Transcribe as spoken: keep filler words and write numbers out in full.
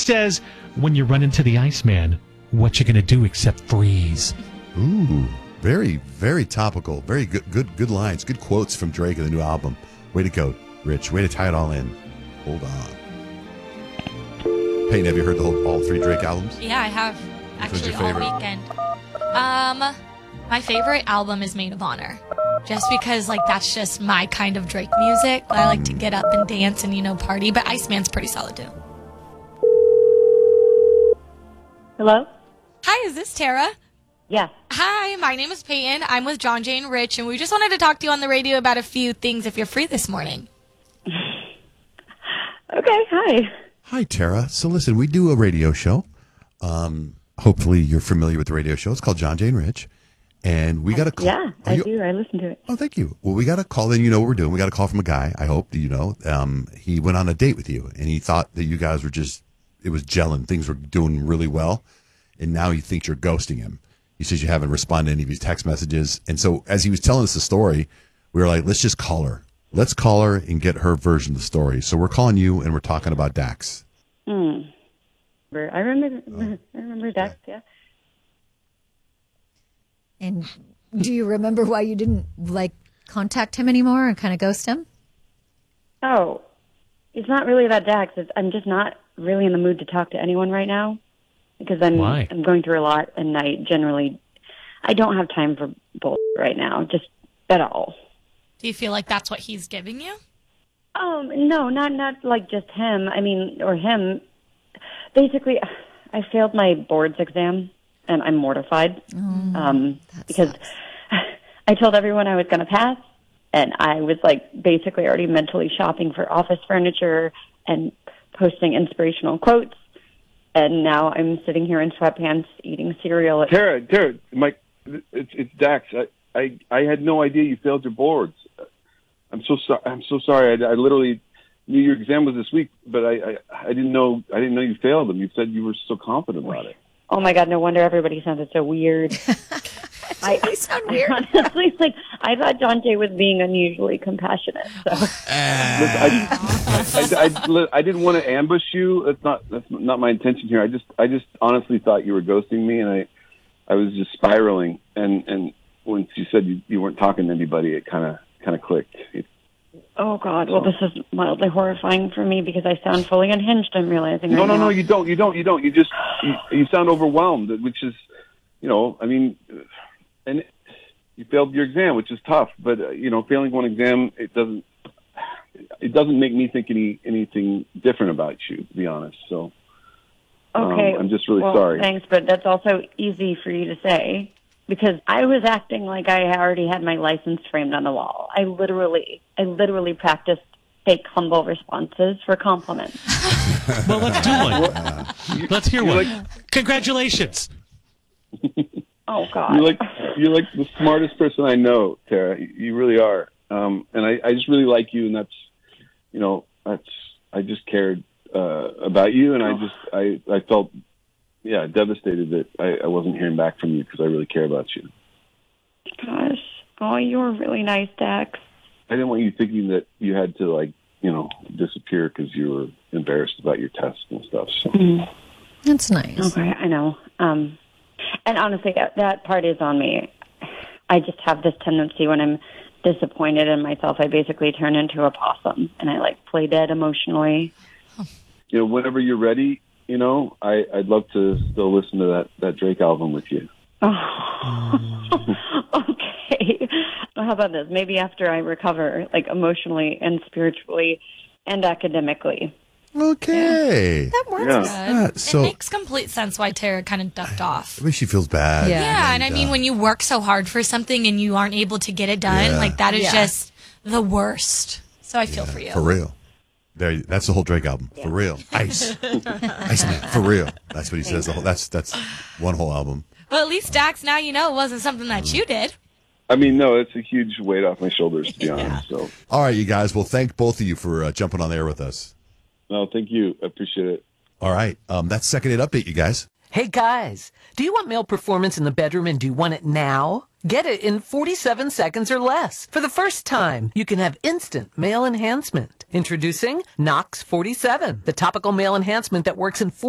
says, when you run into the Iceman, what you gonna do except freeze? Ooh, very, very topical. Very good, good, good lines. Good quotes from Drake in the new album. Way to go, Rich. Way to tie it all in. Hold on. Peyton, have you heard the whole all three Drake albums? Yeah, I have. Which one's Actually, your all favorite? weekend. Um, my favorite album is Maid of Honor. Just because, like, that's just my kind of Drake music. I like to get up and dance and, you know, party. But Iceman's pretty solid, too. Hello? Hi, is this Tara? Yeah. Hi, my name is Peyton. I'm with John, Jay, and Rich, and we just wanted to talk to you on the radio about a few things if you're free this morning. Okay, hi. Hi, Tara. So listen, we do a radio show. Um, hopefully you're familiar with the radio show. It's called John, Jay, and Rich. And we got a call. Yeah, Are I you- do. I listen to it. Oh, thank you. Well, we got a call, and you know what we're doing. We got a call from a guy, I hope that you know. Um, he went on a date with you, and he thought that you guys were just, it was gelling. Things were doing really well, and now he thinks you're ghosting him. He says you haven't responded to any of his text messages. And so as he was telling us the story, we were like, let's just call her. Let's call her and get her version of the story. So we're calling you, and we're talking about Dax. Hmm. I remember, oh. I remember Dax, yeah. And do you remember why you didn't, like, contact him anymore and kind of ghost him? Oh, it's not really about Dax. It's, I'm just not really in the mood to talk to anyone right now because I'm, Why? I'm going through a lot, and I generally, I don't have time for bull right now, just at all. Do you feel like that's what he's giving you? Um, no, not not like just him. I mean, or him. Basically, I failed my boards exam, and I'm mortified. Mm, um, because I told everyone I was going to pass, and I was like basically already mentally shopping for office furniture and posting inspirational quotes. And now I'm sitting here in sweatpants eating cereal. Tara, Tara, Mike, it's it's Dax. I, I I had no idea you failed your boards. I'm so sorry. I'm so sorry. I, I literally knew your exam was this week, but I, I I didn't know I didn't know you failed them. You said you were so confident about it. Oh my God! No wonder everybody sounded so weird. I, I sound weird. Honestly, like I thought John Jay was being unusually compassionate. So. Look, I, I, I, I didn't want to ambush you. That's not that's not my intention here. I just I just honestly thought you were ghosting me, and I I was just spiraling. And and once you said you, you weren't talking to anybody, it kind of kind of clicked. It, oh God! Well, this is mildly horrifying for me because I sound fully unhinged. I'm realizing. no, right no, now. no. You don't. You don't. You don't. You just you, you sound overwhelmed, which is, you know, I mean, and you failed your exam, which is tough. But uh, you know, failing one exam, it doesn't it doesn't make me think any anything different about you, to be honest. So, Okay. um, I'm just really well, sorry. Thanks, but that's also easy for you to say because I was acting like I already had my license framed on the wall. I literally, I literally practiced fake humble responses for compliments. Well, let's do one. Let's hear You're one. like- Congratulations. Oh God! You're like you're like the smartest person I know, Tara. You really are, um, and I, I just really like you, and that's, you know, that's I just cared uh, about you, and I just I, I felt, yeah, devastated that I, I wasn't hearing back from you because I really care about you. Gosh, oh, you were really nice, Dax. I didn't want you thinking that you had to, like, you know, disappear because you were embarrassed about your tests and stuff. So. Mm. That's nice. Okay, I know. Um, and honestly, that, that part is on me. I just have this tendency when I'm disappointed in myself, I basically turn into a possum and I like play dead emotionally. You know, whenever you're ready, you know, I, I'd love to still listen to that, that Drake album with you. Oh, okay. Well, how about this? Maybe after I recover, like emotionally and spiritually and academically. Okay. That works. Yeah. Yeah, It so makes complete sense why Tara kind of ducked off. I mean, she feels bad. Yeah. Yeah, and I And, mean, uh, when you work so hard for something and you aren't able to get it done, Yeah. like that is Yeah. just the worst. So I feel for you. For real. There, that's the whole Drake album. For real. Ice. Iceman. For real. That's what he says. The whole, that's that's one whole album. Well, at least Dax, now you know it wasn't something that you did. I mean, no, it's a huge weight off my shoulders, to be honest. So, All right, you guys. Well, thank both of you for uh, jumping on the air with us. no, thank you. I appreciate it. All right. Um, that's Second Date Update, you guys. Hey guys, do you want male performance in the bedroom and do you want it now? Get it in forty-seven seconds or less. For the first time, you can have instant male enhancement. Introducing Nox forty-seven, the topical male enhancement that works in